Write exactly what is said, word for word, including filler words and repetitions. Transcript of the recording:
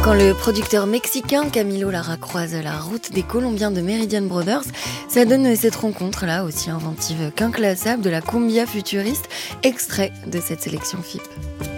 Quand le producteur mexicain Camilo Lara croise la route des Colombiens de Meridian Brothers, ça donne cette rencontre-là, aussi inventive qu'inclassable, de la cumbia futuriste, extrait de cette sélection F I P.